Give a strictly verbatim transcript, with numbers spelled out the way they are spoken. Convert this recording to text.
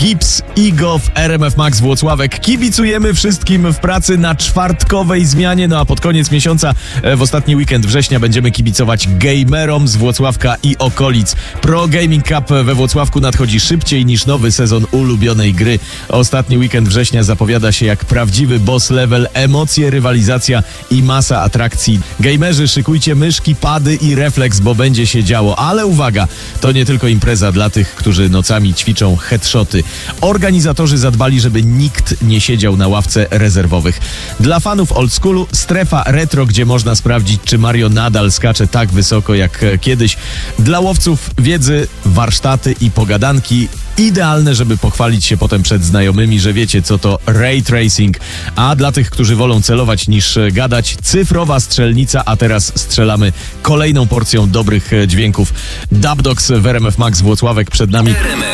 Gibbs, Igo w R M F Max Włocławek. Kibicujemy wszystkim w pracy na czwartkowej zmianie, no a pod koniec miesiąca, w ostatni weekend września, będziemy kibicować gamerom z Włocławka i okolic. Pro Gaming Cup we Włocławku nadchodzi szybciej niż nowy sezon ulubionej gry. Ostatni weekend września zapowiada się jak prawdziwy boss level, emocje, rywalizacja i masa atrakcji. Gamerzy, szykujcie myszki, pady i refleks, bo będzie się działo. Ale uwaga, to nie tylko impreza dla tych, którzy nocami ćwiczą headshoty. Organizatorzy zadbali, żeby nikt nie siedział na ławce rezerwowych. Dla fanów oldschoolu strefa retro, gdzie można sprawdzić, czy Mario nadal skacze tak wysoko jak kiedyś. Dla łowców wiedzy, warsztaty i pogadanki. Idealne, żeby pochwalić się potem przed znajomymi, że wiecie, co to ray tracing. A dla tych, którzy wolą celować niż gadać, cyfrowa strzelnica, a teraz strzelamy kolejną porcją dobrych dźwięków. Dubdogs w R M F Max Włocławek przed nami.